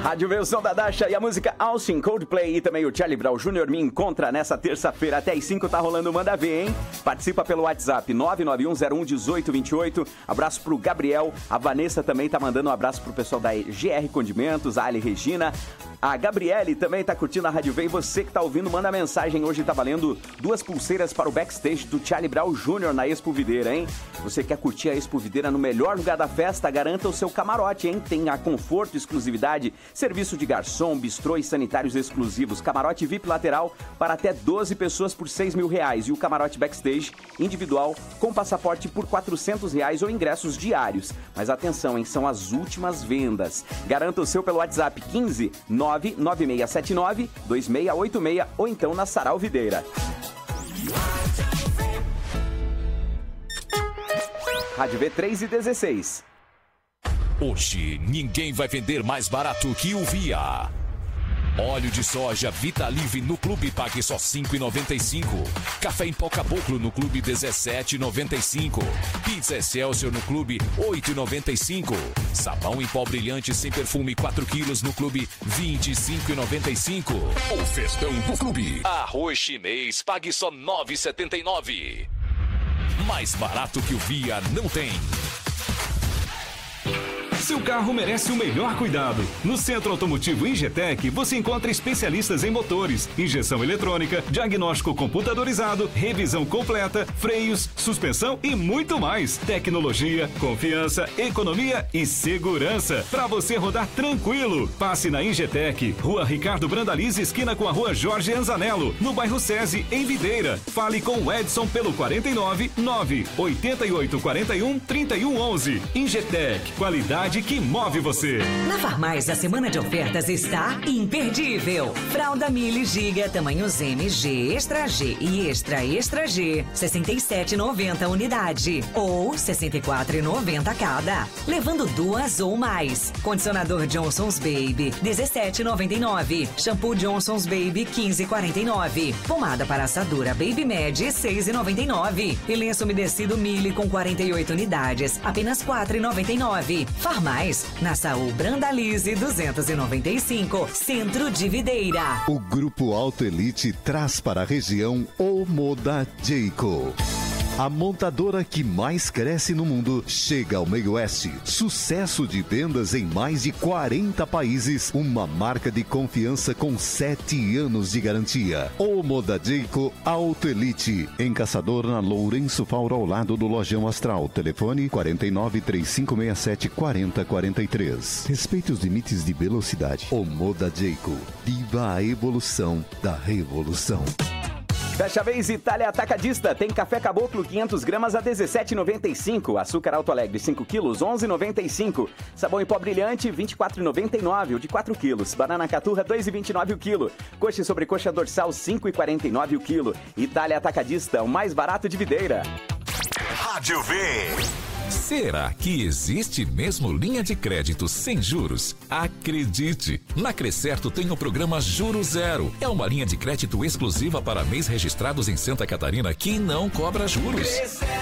Rádio Versão da Dasha e a música Austin, Coldplay e também o Charlie Brown Jr. me encontra nessa terça-feira até às 5, tá rolando o Manda Ver, hein? Participa pelo WhatsApp 991011828. Abraço pro Gabriel, a Vanessa também tá mandando um abraço pro pessoal da GR Condimentos, a Ali Regina. A Gabriele também tá curtindo a Rádio V. E você que tá ouvindo, manda mensagem. Hoje tá valendo 2 pulseiras para o backstage do Charlie Brown Jr. na Expo Videira, hein? Você quer curtir a Expo Videira no melhor lugar da festa? Garanta o seu camarote, hein? Tem a conforto, exclusividade, serviço de garçom, bistrô e sanitários exclusivos. Camarote VIP lateral para até 12 pessoas por R$6.000. E o camarote backstage individual com passaporte por R$400 ou ingressos diários. Mas atenção, hein? São as últimas vendas. Garanta o seu pelo WhatsApp 15 99679-2686 ou então na Sarau Videira. Rádio V 3:16. Hoje ninguém vai vender mais barato que o Via. Óleo de soja Vitalive no Clube pague só R$ 5,95. Café em pó Caboclo no Clube R$ 17,95. Pizza Excelsior no Clube R$ 8,95. Sabão em pó brilhante sem perfume 4 quilos no Clube R$ 25,95. O festão do Clube. Arroz chinês pague só R$ 9,79. Mais barato que o Via não tem. Seu carro merece o melhor cuidado. No Centro Automotivo Ingetec, você encontra especialistas em motores, injeção eletrônica, diagnóstico computadorizado, revisão completa, freios, suspensão e muito mais. Tecnologia, confiança, economia e segurança. Para você rodar tranquilo. Passe na Ingetec, Rua Ricardo Brandalize, esquina com a Rua Jorge Anzanello, no bairro SESI, em Videira. Fale com o Edson pelo 49 988 41 31 11. Ingetec, qualidade que move você. Na Farmais, a semana de ofertas está imperdível. Fralda Mili Giga, tamanhos MG, Extra G e Extra Extra G, R$ 67,90 unidade ou R$ 64,90 cada, levando 2 ou mais. Condicionador Johnson's Baby, R$ 17,99. Shampoo Johnson's Baby, R$ 15,49. Pomada para assadura Baby Med, R$ 6,99. E lenço umedecido Mili com 48 unidades, apenas R$ 4,99. Mais na Saúl Brandalize 295, Centro de Videira. O Grupo Auto Elite traz para a região o Moda Jayco. A montadora que mais cresce no mundo chega ao meio oeste. Sucesso de vendas em mais de 40 países. Uma marca de confiança com 7 anos de garantia. O Moda Jayco Auto Elite. Em Caçador, na Lourenço Fauro, ao lado do Lojão Astral. Telefone 49 3567 4043. Respeite os limites de velocidade. O Moda Jayco. Viva a evolução da revolução. Fecha a vez, Itália Atacadista. Tem café Caboclo 500 gramas a R$ 17,95. Açúcar Alto Alegre 5 quilos, R$ 11,95. Sabão em pó brilhante, R$ 24,99 o de 4 quilos. Banana caturra, R$ 2,29 o quilo. Coxa e sobrecoxa dorsal, R$ 5,49 o quilo. Itália Atacadista, o mais barato de Videira. Rádio V. Será que existe mesmo linha de crédito sem juros? Acredite! Na Crescerto tem o programa Juro Zero. É uma linha de crédito exclusiva para MEIs registrados em Santa Catarina que não cobra juros.